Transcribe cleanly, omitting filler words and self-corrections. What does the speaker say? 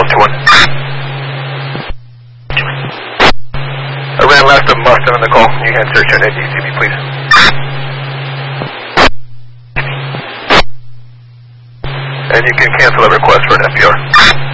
21. I ran last of Mustang on the call. You can search your DCB, please. And you can cancel a request for an FPR.